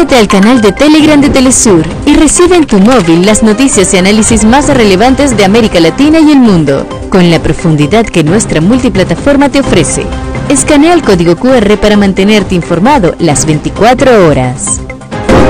Únete al canal de Telegram de Telesur y recibe en tu móvil las noticias y análisis más relevantes de América Latina y el mundo, con la profundidad que nuestra multiplataforma te ofrece. Escanea el código QR para mantenerte informado las 24 horas.